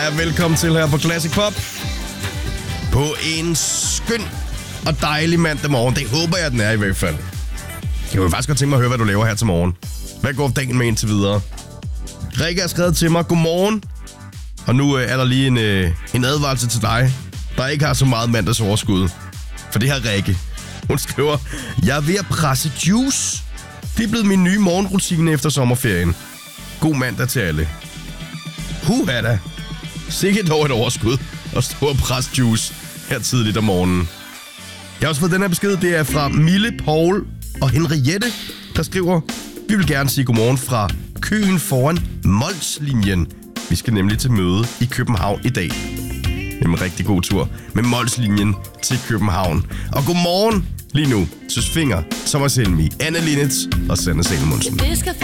Ja, velkommen til her på Classic Pop. På en skøn og dejlig mandag morgen. Det håber jeg, den er i hvert fald. Jeg kunne faktisk godt tænke mig at høre, hvad du laver her til morgen. Hvad går dagen med indtil videre? Rikke har skrevet til mig, godmorgen. Og nu er der lige en advarsel til dig, der ikke har så meget mandagsoverskud. For det her Rikke. Hun skriver, jeg er ved at presse juice. Det er blevet min nye morgenrutine efter sommerferien. God mandag til alle. Huha da. Sikkert dog et overskud at stå og presse juice her tidligt om morgenen. Jeg har også fået den her besked. Det er fra Mille, Paul og Henriette, der skriver, vi vil gerne sige godmorgen fra køen foran Molslinjen. Vi skal nemlig til møde i København i dag. Det er en rigtig god tur med Molslinjen til København. Og godmorgen lige nu, Søs Finger, Thomas Helmi, Anna Linnitz og Sanne Salomonsen.